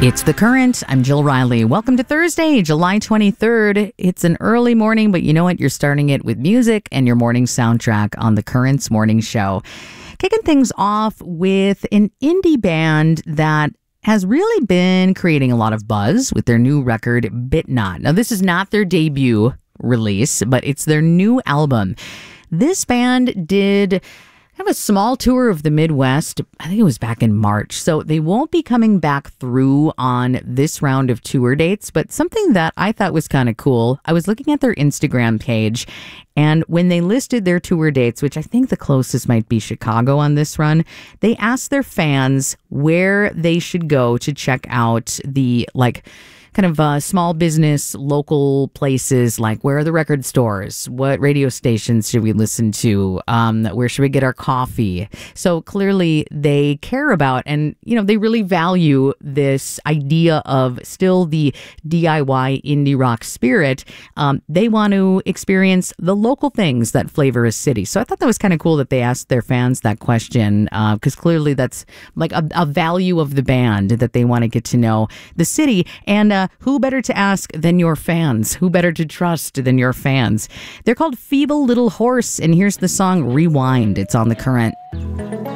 It's The Current. I'm Jill Riley. Welcome to Thursday, July 23rd. It's an early morning, but you know what? You're starting it with music and your morning soundtrack on The Current's morning show. Kicking things off with an indie band that has really been creating a lot of buzz with their new record, Bitnot. Now, this is not their debut release, but it's their new album. This band did have a small tour of the Midwest. I think it was back in March. So they won't be coming back through on this round of tour dates. But something that I thought was kind of cool, I was looking at their Instagram page, and when they listed their tour dates, which I think the closest might be Chicago on this run, they asked their fans where they should go to check out the kind of small business, local places, like where are the record stores? What radio stations should we listen to? Where should we get our coffee? So clearly they care about, and, you know, they really value this idea of still the DIY indie rock spirit. They want to experience the local things that flavor a city. So I thought that was kind of cool that they asked their fans that question, because clearly that's like a value of the band, that they want to get to know the city. And who better to ask than your fans? Who better to trust than your fans? They're called Feeble Little Horse, and here's the song Rewind. It's on The Current.